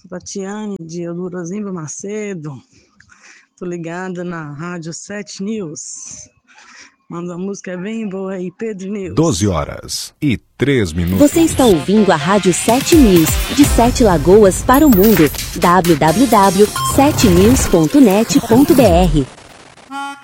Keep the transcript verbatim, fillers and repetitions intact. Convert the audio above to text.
Sou Tatiane, de Eudorosimba Macedo. Tô ligada na Rádio sete News. Manda uma música bem boa aí, Pedro News. doze horas e três minutos. Você está ouvindo a Rádio sete News, de Sete Lagoas para o mundo. w w w ponto sete news ponto net ponto b r